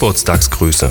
Geburtstagsgrüße.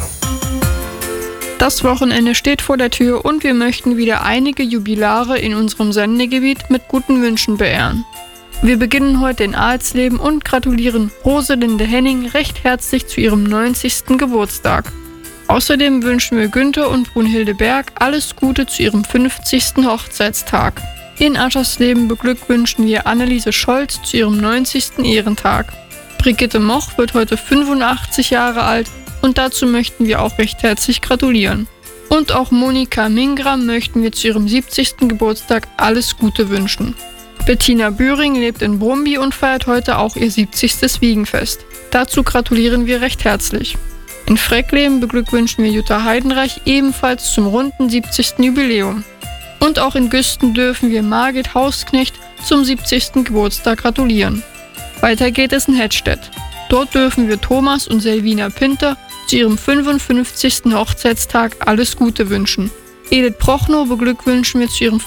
Das Wochenende steht vor der Tür und wir möchten wieder einige Jubilare in unserem Sendegebiet mit guten Wünschen beehren. Wir beginnen heute in Alsleben und gratulieren Roselinde Henning recht herzlich zu ihrem 90. Geburtstag. Außerdem wünschen wir Günther und Brunhilde Berg alles Gute zu ihrem 50. Hochzeitstag. In Aschersleben beglückwünschen wir Anneliese Scholz zu ihrem 90. Ehrentag. Brigitte Moch wird heute 85 Jahre alt und dazu möchten wir auch recht herzlich gratulieren. Und auch Monika Mingram möchten wir zu ihrem 70. Geburtstag alles Gute wünschen. Bettina Bühring lebt in Brumby und feiert heute auch ihr 70. Wiegenfest. Dazu gratulieren wir recht herzlich. In Freckleben beglückwünschen wir Jutta Heidenreich ebenfalls zum runden 70. Jubiläum. Und auch in Güsten dürfen wir Margit Hausknecht zum 70. Geburtstag gratulieren. Weiter geht es in Hettstedt. Dort dürfen wir Thomas und Selvina Pinter zu ihrem 55. Hochzeitstag alles Gute wünschen. Edith Prochnow beglückwünschen wir zu ihrem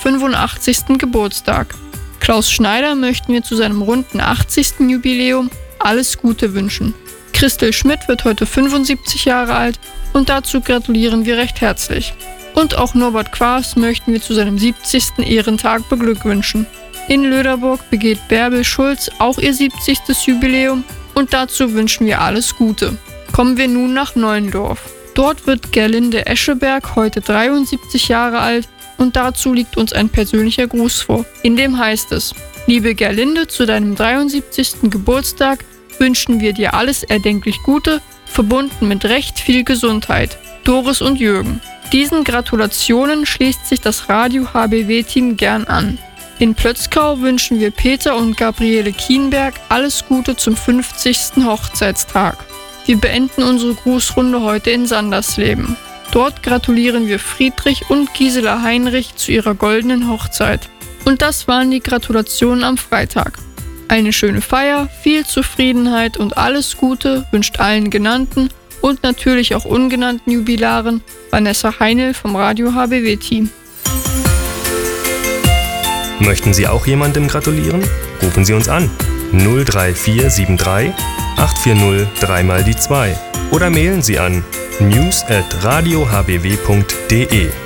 85. Geburtstag. Klaus Schneider möchten wir zu seinem runden 80. Jubiläum alles Gute wünschen. Christel Schmidt wird heute 75 Jahre alt und dazu gratulieren wir recht herzlich. Und auch Norbert Quaas möchten wir zu seinem 70. Ehrentag beglückwünschen. In Löderburg begeht Bärbel Schulz auch ihr 70. Jubiläum und dazu wünschen wir alles Gute. Kommen wir nun nach Neuendorf. Dort wird Gerlinde Escheberg heute 73 Jahre alt und dazu liegt uns ein persönlicher Gruß vor. In dem heißt es: Liebe Gerlinde, zu deinem 73. Geburtstag wünschen wir dir alles erdenklich Gute, verbunden mit recht viel Gesundheit. Doris und Jürgen. Diesen Gratulationen schließt sich das Radio HBW-Team gern an. In Plötzkau wünschen wir Peter und Gabriele Kienberg alles Gute zum 50. Hochzeitstag. Wir beenden unsere Grußrunde heute in Sandersleben. Dort gratulieren wir Friedrich und Gisela Heinrich zu ihrer goldenen Hochzeit. Und das waren die Gratulationen am Freitag. Eine schöne Feier, viel Zufriedenheit und alles Gute wünscht allen genannten und natürlich auch ungenannten Jubilaren Vanessa Heinl vom Radio HBW-Team. Möchten Sie auch jemandem gratulieren? Rufen Sie uns an 03473 840 3x2 oder mailen Sie an news@radiohbw.de.